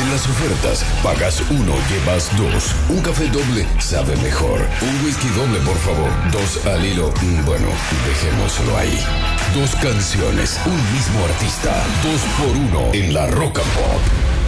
las ofertas, pagas uno, llevas dos. Un café doble sabe mejor. Un whisky doble, por favor. Dos al hilo. Bueno, dejémoslo ahí. Dos canciones, un mismo artista. 2 por 1 en la Rock and Pop.